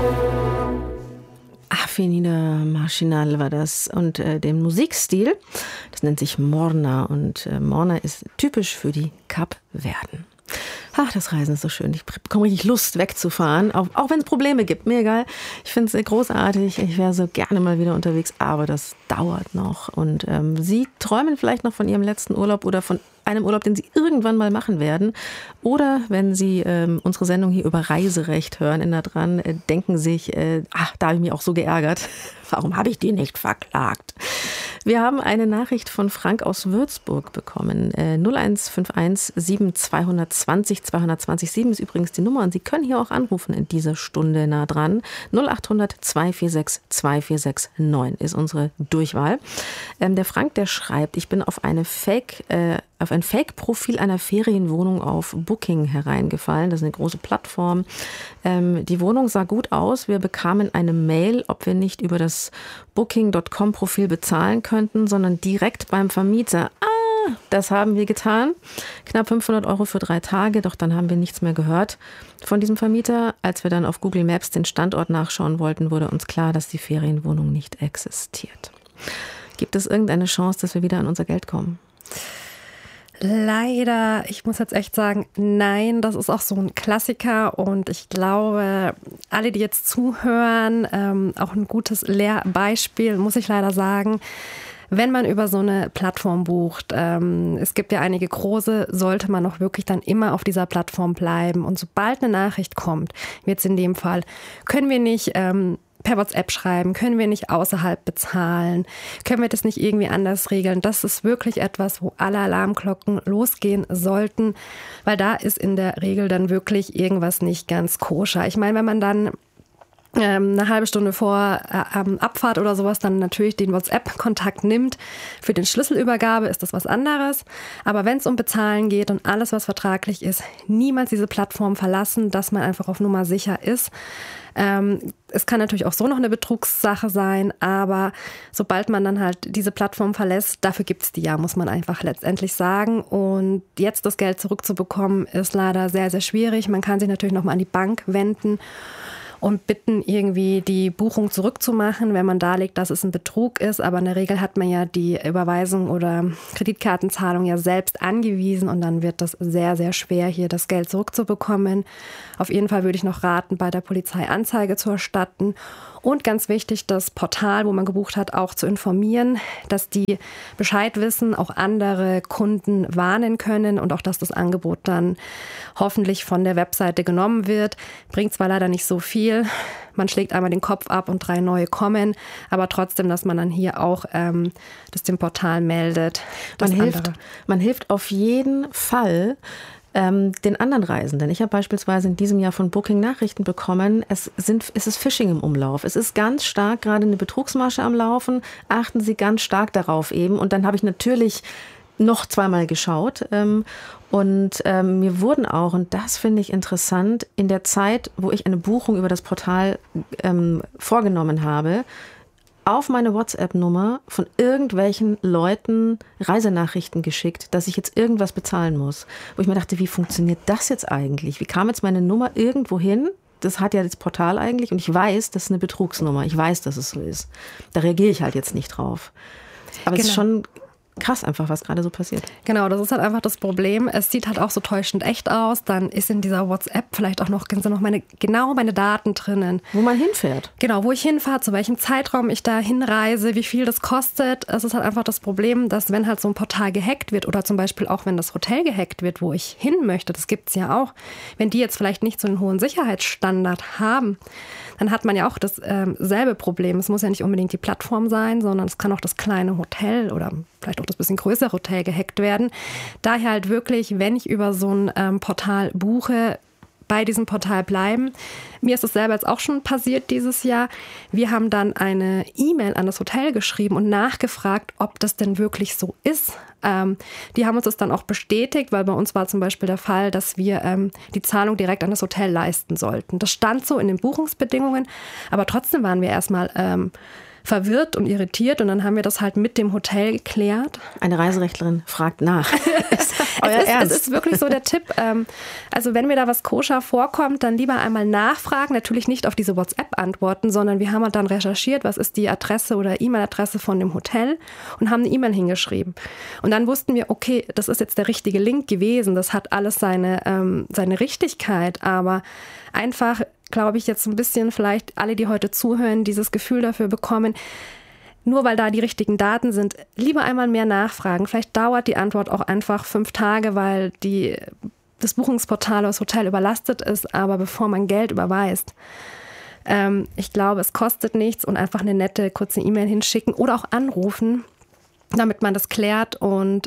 Avenida Marginal war das und den Musikstil, das nennt sich Morna und Morna ist typisch für die Kapverden. Ach, das Reisen ist so schön. Ich bekomme richtig Lust, wegzufahren, auch wenn es Probleme gibt. Mir egal. Ich finde es großartig. Ich wäre so gerne mal wieder unterwegs, aber das dauert noch. Und Sie träumen vielleicht noch von Ihrem letzten Urlaub oder von einem Urlaub, den Sie irgendwann mal machen werden. Oder wenn Sie unsere Sendung hier über Reiserecht hören, in da dran, denken sich, da habe ich mich auch so geärgert. Warum habe ich die nicht verklagt? Wir haben eine Nachricht von Frank aus Würzburg bekommen. 0151 7220 220 7 ist übrigens die Nummer und Sie können hier auch anrufen in dieser Stunde nah dran. 0800 246 2469 ist unsere Durchwahl. Der Frank, der schreibt, ich bin auf ein Fake-Profil einer Ferienwohnung auf Booking hereingefallen. Das ist eine große Plattform. Die Wohnung sah gut aus. Wir bekamen eine Mail, ob wir nicht über das Booking.com-Profil bezahlen könnten, sondern direkt beim Vermieter. Das haben wir getan. Knapp 500 € für 3 Tage, doch dann haben wir nichts mehr gehört von diesem Vermieter. Als wir dann auf Google Maps den Standort nachschauen wollten, wurde uns klar, dass die Ferienwohnung nicht existiert. Gibt es irgendeine Chance, dass wir wieder an unser Geld kommen? Leider, ich muss jetzt echt sagen, nein, das ist auch so ein Klassiker und ich glaube, alle, die jetzt zuhören, auch ein gutes Lehrbeispiel, muss ich leider sagen, wenn man über so eine Plattform bucht, es gibt ja einige große, sollte man auch wirklich dann immer auf dieser Plattform bleiben und sobald eine Nachricht kommt, wie jetzt in dem Fall, können wir nicht per WhatsApp schreiben, können wir nicht außerhalb bezahlen, können wir das nicht irgendwie anders regeln. Das ist wirklich etwas, wo alle Alarmglocken losgehen sollten, weil da ist in der Regel dann wirklich irgendwas nicht ganz koscher. Ich meine, wenn man dann eine halbe Stunde vor Abfahrt oder sowas dann natürlich den WhatsApp-Kontakt nimmt. Für den Schlüsselübergabe ist das was anderes. Aber wenn es um Bezahlen geht und alles, was vertraglich ist, niemals diese Plattform verlassen, dass man einfach auf Nummer sicher ist. Es kann natürlich auch so noch eine Betrugssache sein, aber sobald man dann halt diese Plattform verlässt, dafür gibt es die ja, muss man einfach letztendlich sagen. Und jetzt das Geld zurückzubekommen, ist leider sehr, sehr schwierig. Man kann sich natürlich nochmal an die Bank wenden und bitten, irgendwie die Buchung zurückzumachen, wenn man darlegt, dass es ein Betrug ist. Aber in der Regel hat man ja die Überweisung oder Kreditkartenzahlung ja selbst angewiesen und dann wird das sehr, sehr schwer, hier das Geld zurückzubekommen. Auf jeden Fall würde ich noch raten, bei der Polizei Anzeige zu erstatten. Und ganz wichtig, das Portal, wo man gebucht hat, auch zu informieren, dass die Bescheid wissen, auch andere Kunden warnen können und auch, dass das Angebot dann hoffentlich von der Webseite genommen wird. Bringt zwar leider nicht so viel, man schlägt einmal den Kopf ab und 3 neue kommen, aber trotzdem, dass man dann hier auch das dem Portal meldet. Man hilft auf jeden Fall den anderen Reisenden. Ich habe beispielsweise in diesem Jahr von Booking Nachrichten bekommen, es ist Phishing im Umlauf. Es ist ganz stark gerade eine Betrugsmasche am Laufen. Achten Sie ganz stark darauf eben. Und dann habe ich natürlich noch zweimal geschaut. Und mir wurden auch, und das finde ich interessant, in der Zeit, wo ich eine Buchung über das Portal vorgenommen habe, auf meine WhatsApp-Nummer von irgendwelchen Leuten Reisenachrichten geschickt, dass ich jetzt irgendwas bezahlen muss. Wo ich mir dachte, wie funktioniert das jetzt eigentlich? Wie kam jetzt meine Nummer irgendwo hin? Das hat ja das Portal eigentlich und ich weiß, das ist eine Betrugsnummer. Ich weiß, dass es so ist. Da reagiere ich halt jetzt nicht drauf. Aber es ist schon krass einfach, was gerade so passiert. Genau, das ist halt einfach das Problem. Es sieht halt auch so täuschend echt aus. Dann ist in dieser WhatsApp vielleicht auch noch meine Daten drinnen. Wo man hinfährt. Genau, wo ich hinfahre, zu welchem Zeitraum ich da hinreise, wie viel das kostet. Es ist halt einfach das Problem, dass wenn halt so ein Portal gehackt wird oder zum Beispiel auch wenn das Hotel gehackt wird, wo ich hin möchte, das gibt es ja auch, wenn die jetzt vielleicht nicht so einen hohen Sicherheitsstandard haben, dann hat man ja auch das selbe Problem. Es muss ja nicht unbedingt die Plattform sein, sondern es kann auch das kleine Hotel oder vielleicht auch das bisschen größere Hotel gehackt werden. Daher halt wirklich, wenn ich über so ein Portal buche, bei diesem Portal bleiben. Mir ist das selber jetzt auch schon passiert dieses Jahr. Wir haben dann eine E-Mail an das Hotel geschrieben und nachgefragt, ob das denn wirklich so ist. Die haben uns das dann auch bestätigt, weil bei uns war zum Beispiel der Fall, dass wir die Zahlung direkt an das Hotel leisten sollten. Das stand so in den Buchungsbedingungen, aber trotzdem waren wir erstmal verwirrt und irritiert und dann haben wir das halt mit dem Hotel geklärt. Eine Reiserechtlerin fragt nach. Es ist wirklich so der Tipp. Also wenn mir da was koscher vorkommt, dann lieber einmal nachfragen. Natürlich nicht auf diese WhatsApp antworten, sondern wir haben halt dann recherchiert, was ist die Adresse oder E-Mail-Adresse von dem Hotel und haben eine E-Mail hingeschrieben. Und dann wussten wir, okay, das ist jetzt der richtige Link gewesen. Das hat alles seine Richtigkeit, aber einfach, glaube ich, jetzt ein bisschen vielleicht alle, die heute zuhören, dieses Gefühl dafür bekommen, nur weil da die richtigen Daten sind, lieber einmal mehr nachfragen. Vielleicht dauert die Antwort auch einfach 5 Tage, weil das Buchungsportal oder das Hotel überlastet ist, aber bevor man Geld überweist, ich glaube, es kostet nichts und einfach eine nette, kurze E-Mail hinschicken oder auch anrufen, damit man das klärt und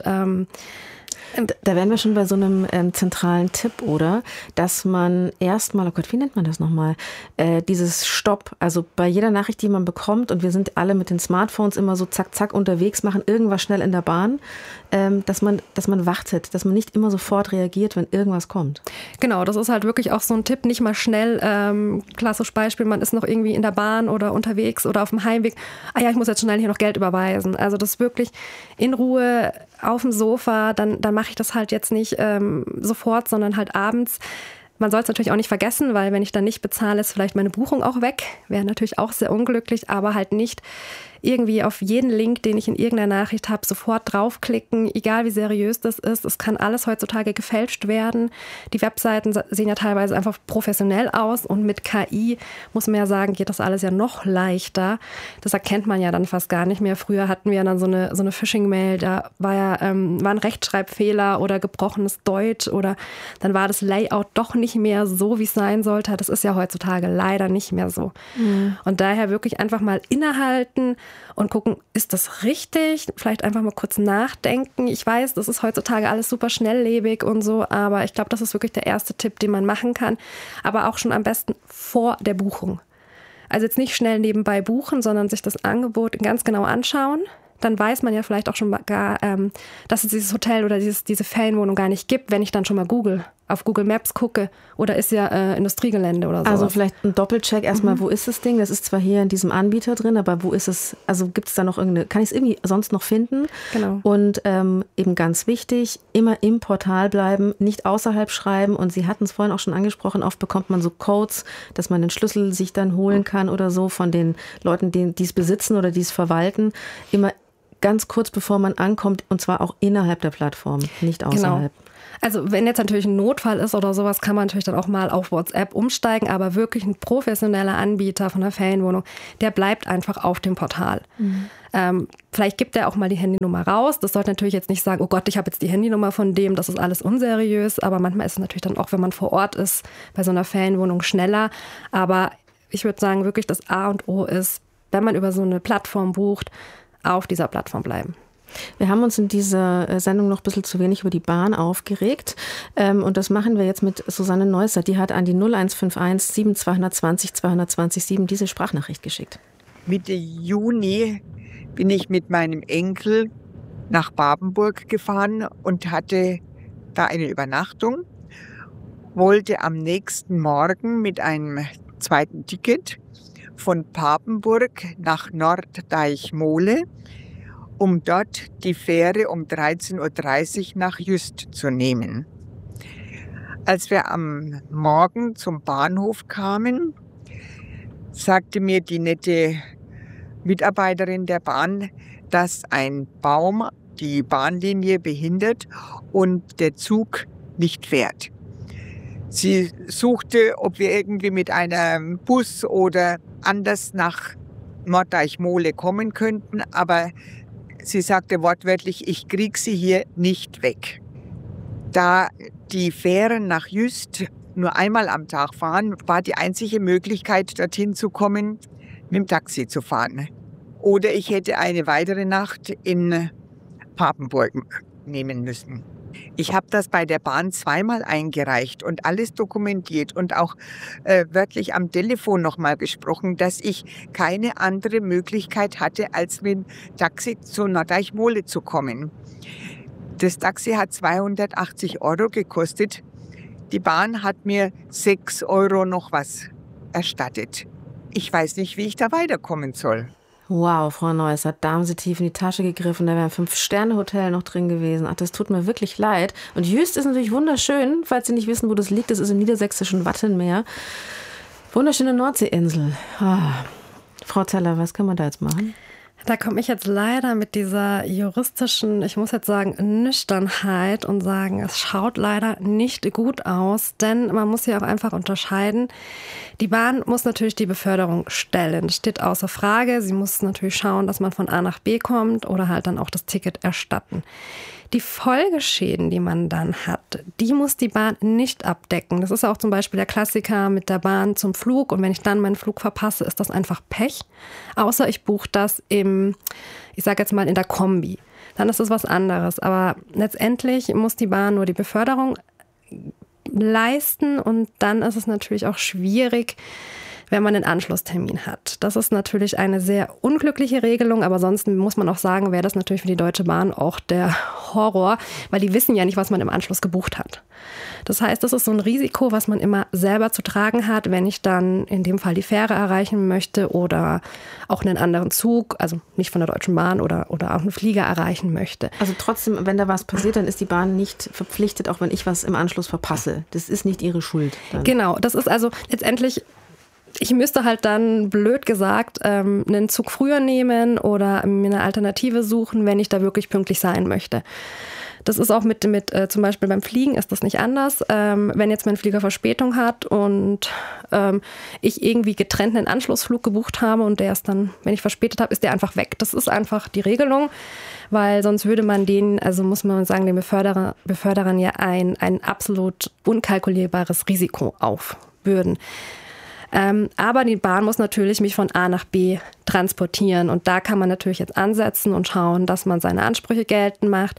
da wären wir schon bei so einem zentralen Tipp, oder? Dass man erstmal, oh Gott, wie nennt man das nochmal? Dieses Stopp, also bei jeder Nachricht, die man bekommt, und wir sind alle mit den Smartphones immer so zack, zack unterwegs, machen irgendwas schnell in der Bahn, dass man wartet, dass man nicht immer sofort reagiert, wenn irgendwas kommt. Genau, das ist halt wirklich auch so ein Tipp, nicht mal schnell, klassisches Beispiel, man ist noch irgendwie in der Bahn oder unterwegs oder auf dem Heimweg, ich muss jetzt schnell hier noch Geld überweisen. Also das wirklich in Ruhe auf dem Sofa, dann mache ich das halt jetzt nicht sofort, sondern halt abends. Man soll es natürlich auch nicht vergessen, weil wenn ich dann nicht bezahle, ist vielleicht meine Buchung auch weg. Wäre natürlich auch sehr unglücklich, aber halt nicht irgendwie auf jeden Link, den ich in irgendeiner Nachricht habe, sofort draufklicken, egal wie seriös das ist. Es kann alles heutzutage gefälscht werden. Die Webseiten sehen ja teilweise einfach professionell aus und mit KI, muss man ja sagen, geht das alles ja noch leichter. Das erkennt man ja dann fast gar nicht mehr. Früher hatten wir dann so eine Phishing-Mail, da war ein Rechtschreibfehler oder gebrochenes Deutsch oder dann war das Layout doch nicht mehr so, wie es sein sollte. Das ist ja heutzutage leider nicht mehr so. Mhm. Und daher wirklich einfach mal innehalten und gucken, ist das richtig? Vielleicht einfach mal kurz nachdenken. Ich weiß, das ist heutzutage alles super schnelllebig und so, aber ich glaube, das ist wirklich der erste Tipp, den man machen kann. Aber auch schon am besten vor der Buchung. Also jetzt nicht schnell nebenbei buchen, sondern sich das Angebot ganz genau anschauen. Dann weiß man ja vielleicht auch schon gar, dass es dieses Hotel oder diese Ferienwohnung gar nicht gibt, wenn ich dann schon mal auf Google Maps gucke. Oder ist ja Industriegelände oder so. Also vielleicht ein Doppelcheck erstmal, wo ist das Ding? Das ist zwar hier in diesem Anbieter drin, aber wo ist es, also gibt es da noch kann ich es irgendwie sonst noch finden? Genau. Und eben ganz wichtig, immer im Portal bleiben, nicht außerhalb schreiben. Und Sie hatten es vorhin auch schon angesprochen, oft bekommt man so Codes, dass man den Schlüssel sich dann holen kann oder so von den Leuten, die es besitzen oder die es verwalten. Immer ganz kurz bevor man ankommt und zwar auch innerhalb der Plattform, nicht außerhalb. Genau. Also wenn jetzt natürlich ein Notfall ist oder sowas, kann man natürlich dann auch mal auf WhatsApp umsteigen, aber wirklich ein professioneller Anbieter von einer Ferienwohnung, der bleibt einfach auf dem Portal. Mhm. Vielleicht gibt er auch mal die Handynummer raus. Das sollte natürlich jetzt nicht sagen, oh Gott, ich habe jetzt die Handynummer von dem, das ist alles unseriös, aber manchmal ist es natürlich dann auch, wenn man vor Ort ist, bei so einer Ferienwohnung schneller. Aber ich würde sagen, wirklich das A und O ist, wenn man über so eine Plattform bucht, auf dieser Plattform bleiben. Wir haben uns in dieser Sendung noch ein bisschen zu wenig über die Bahn aufgeregt. Und das machen wir jetzt mit Susanne Neusser. Die hat an die 0151 7220 220 diese Sprachnachricht geschickt. Mitte Juni bin ich mit meinem Enkel nach Papenburg gefahren und hatte da eine Übernachtung. Wollte am nächsten Morgen mit einem zweiten Ticket von Papenburg nach Norddeichmole, um dort die Fähre um 13.30 Uhr nach Jüst zu nehmen. Als wir am Morgen zum Bahnhof kamen, sagte mir die nette Mitarbeiterin der Bahn, dass ein Baum die Bahnlinie behindert und der Zug nicht fährt. Sie suchte, ob wir irgendwie mit einem Bus oder anders nach Norddeichmole kommen könnten, aber sie sagte wortwörtlich, ich kriege sie hier nicht weg. Da die Fähren nach Jüst nur einmal am Tag fahren, war die einzige Möglichkeit, dorthin zu kommen, mit dem Taxi zu fahren. Oder ich hätte eine weitere Nacht in Papenburg nehmen müssen. Ich habe das bei der Bahn zweimal eingereicht und alles dokumentiert und auch wörtlich am Telefon nochmal gesprochen, dass ich keine andere Möglichkeit hatte, als mit dem Taxi zu Norddeichmole zu kommen. Das Taxi hat 280 € gekostet. Die Bahn hat mir 6 € noch was erstattet. Ich weiß nicht, wie ich da weiterkommen soll. Wow, Frau Neusser, da haben Sie tief in die Tasche gegriffen, da wäre ein 5-Sterne-Hotel noch drin gewesen. Ach, das tut mir wirklich leid. Und Jüst ist natürlich wunderschön, falls Sie nicht wissen, wo das liegt. Das ist im niedersächsischen Wattenmeer. Wunderschöne Nordseeinsel. Frau Zeller, was kann man da jetzt machen? Da komme ich jetzt leider mit dieser juristischen, ich muss jetzt sagen, Nüchternheit und sagen, es schaut leider nicht gut aus, denn man muss hier auch einfach unterscheiden. Die Bahn muss natürlich die Beförderung stellen, das steht außer Frage. Sie muss natürlich schauen, dass man von A nach B kommt oder halt dann auch das Ticket erstatten. Die Folgeschäden, die man dann hat, die muss die Bahn nicht abdecken. Das ist auch zum Beispiel der Klassiker mit der Bahn zum Flug. Und wenn ich dann meinen Flug verpasse, ist das einfach Pech. Außer ich buche das in der Kombi. Dann ist das was anderes. Aber letztendlich muss die Bahn nur die Beförderung leisten. Und dann ist es natürlich auch schwierig, wenn man einen Anschlusstermin hat. Das ist natürlich eine sehr unglückliche Regelung, aber sonst muss man auch sagen, wäre das natürlich für die Deutsche Bahn auch der Horror, weil die wissen ja nicht, was man im Anschluss gebucht hat. Das heißt, das ist so ein Risiko, was man immer selber zu tragen hat, wenn ich dann in dem Fall die Fähre erreichen möchte oder auch einen anderen Zug, also nicht von der Deutschen Bahn oder auch einen Flieger erreichen möchte. Also trotzdem, wenn da was passiert, dann ist die Bahn nicht verpflichtet, auch wenn ich was im Anschluss verpasse. Das ist nicht ihre Schuld. Dann. Genau, das ist also letztendlich... Ich müsste halt dann, blöd gesagt, einen Zug früher nehmen oder mir eine Alternative suchen, wenn ich da wirklich pünktlich sein möchte. Das ist auch mit zum Beispiel beim Fliegen ist das nicht anders. Wenn jetzt mein Flieger Verspätung hat und ich irgendwie getrennt einen Anschlussflug gebucht habe und der ist dann, wenn ich verspätet habe, ist der einfach weg. Das ist einfach die Regelung, weil sonst würde man muss man sagen, den Beförderern ja ein absolut unkalkulierbares Risiko aufbürden. Aber die Bahn muss natürlich mich von A nach B transportieren. Und da kann man natürlich jetzt ansetzen und schauen, dass man seine Ansprüche geltend macht.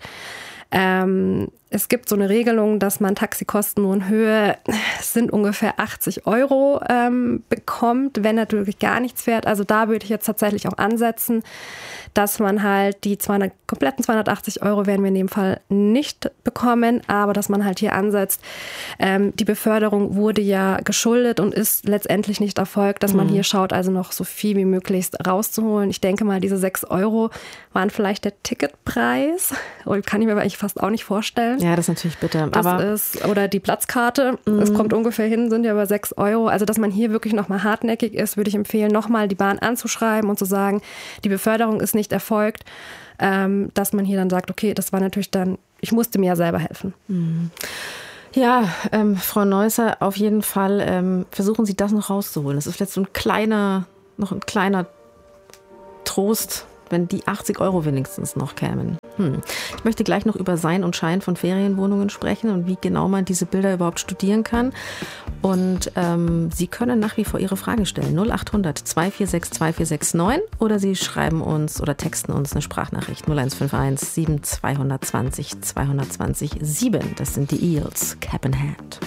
Es gibt so eine Regelung, dass man Taxikosten nur in Höhe sind ungefähr 80 Euro bekommt, wenn natürlich gar nichts fährt. Also da würde ich jetzt tatsächlich auch ansetzen, dass man halt die kompletten 280 Euro werden wir in dem Fall nicht bekommen, aber dass man halt hier ansetzt. Die Beförderung wurde ja geschuldet und ist letztendlich nicht erfolgt, dass man hier schaut, also noch so viel wie möglichst rauszuholen. Ich denke mal, diese 6 Euro waren vielleicht der Ticketpreis. Kann ich mir aber eigentlich fast auch nicht vorstellen. Ja, das ist natürlich bitter. Oder die Platzkarte. Es kommt ungefähr hin, sind ja aber 6 Euro. Also, dass man hier wirklich nochmal hartnäckig ist, würde ich empfehlen, nochmal die Bahn anzuschreiben und zu sagen, die Beförderung ist nicht erfolgt. Dass man hier dann sagt, okay, das war natürlich dann, ich musste mir ja selber helfen. Ja, Frau Neusser, auf jeden Fall versuchen Sie das noch rauszuholen. Das ist vielleicht so ein kleiner Trost, wenn die 80 Euro wenigstens noch kämen. Ich möchte gleich noch über Sein und Schein von Ferienwohnungen sprechen und wie genau man diese Bilder überhaupt studieren kann. Und Sie können nach wie vor Ihre Frage stellen. 0800 246 2469 oder Sie schreiben uns oder texten uns eine Sprachnachricht 0151 7220 220 7. Das sind die Eels, Cap in Hand.